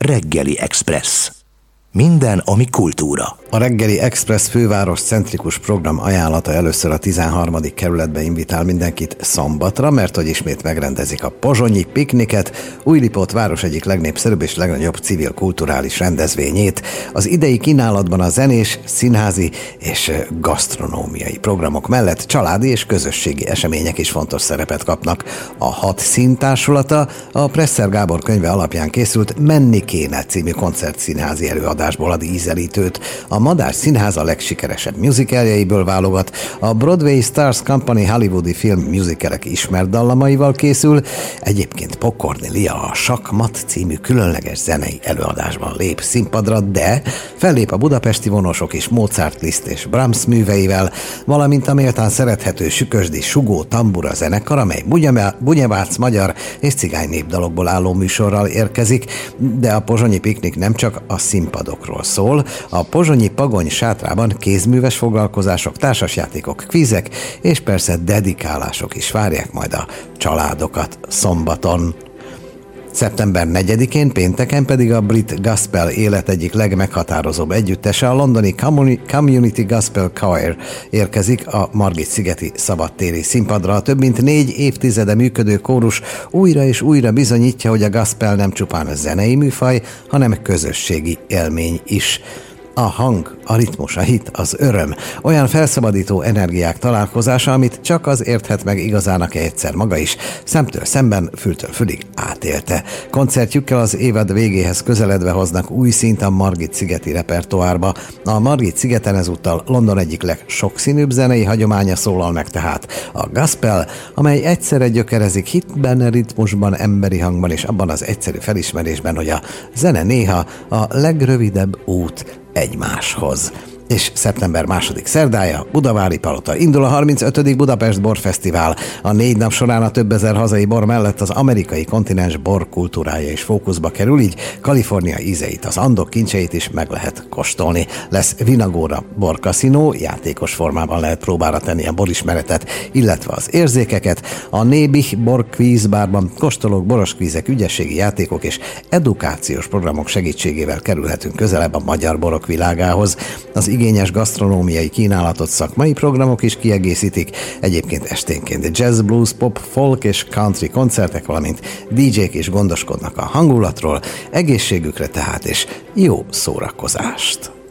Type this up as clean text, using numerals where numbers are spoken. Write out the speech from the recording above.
Reggeli Express. Minden, ami kultúra. A Reggeli Express főváros centrikus program ajánlata először a 13. kerületbe invitál mindenkit szombatra, mert hogy ismét megrendezik a pozsonyi pikniket, Újlipót város egyik legnépszerűbb és legnagyobb civil kulturális rendezvényét. Az idei kínálatban a zenés, színházi és gasztronómiai programok mellett családi és közösségi események is fontos szerepet kapnak. A 6 színtársulata a Presser Gábor könyve alapján készült Menni kéne című koncertszínházi előadásból ad ízelítőt. A Madár Színház a legsikeresebb musicaljeiből válogat, a Broadway Stars Company hollywoodi film musicalek ismert dallamaival készül, egyébként Pokorni Lia a Sakmat című különleges zenei előadásban lép színpadra, de fellép a budapesti vonosok és Mozart, Liszt és Brahms műveivel, valamint a méltán szerethető sükösdi Sugó Tambura zenekar, amely bunyevác magyar és cigány népdalokból álló műsorral érkezik, de a pozsonyi piknik nem csak a színpadokról szól, a pozsonyi Pagony sátrában kézműves foglalkozások, társasjátékok, kvízek és persze dedikálások is várják majd a családokat szombaton. Szeptember 4-én, pénteken pedig a brit gospel élet egyik legmeghatározóbb együttese, a londoni Community Gospel Choir érkezik a Margit-szigeti szabadtéri színpadra. A több mint 4 évtizede működő kórus újra és újra bizonyítja, hogy a gospel nem csupán a zenei műfaj, hanem közösségi élmény is. A hang, a ritmus, a hit, az öröm, olyan felszabadító energiák találkozása, amit csak az érthet meg igazán, aki egyszer maga is szemtől szemben, fültől fülig átélte. Koncertjükkel az évad végéhez közeledve hoznak új szint a Margit-szigeti repertoárba. A Margit-szigeten ezúttal London egyik legsokszínűbb zenei hagyománya szólal meg tehát a gospel, amely egyszerre gyökerezik hitben, ritmusban, emberi hangban és abban az egyszerű felismerésben, hogy a zene néha a legrövidebb út egymáshoz. És szeptember 2. szerdája, Budavári Palota. Indul a 35. Budapest Borfesztivál. A 4 nap során a több ezer hazai bor mellett az amerikai kontinens bor kultúrája is fókuszba kerül, így Kalifornia ízeit, az Andok kincseit is meg lehet kóstolni. Lesz Vinagóra borkaszinó, játékos formában lehet próbára tenni a borismeretet, illetve az érzékeket. A Nébih borkvízbárban kóstolók, boros kvízek, ügyességi játékok és edukációs programok segítségével kerülhetünk közelebb a magyar borok világához. Az igényes gasztronómiai kínálatot szakmai programok is kiegészítik, egyébként esténként jazz, blues, pop, folk és country koncertek, valamint DJ-k is gondoskodnak a hangulatról, egészségükre tehát, és jó szórakozást!